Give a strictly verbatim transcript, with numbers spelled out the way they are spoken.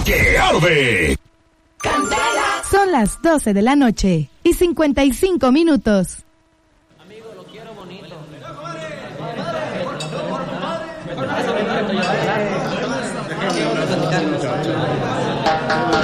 que arde. Candela. Son las doce de la noche y cincuenta y cinco minutos. Amigo, lo quiero bonito.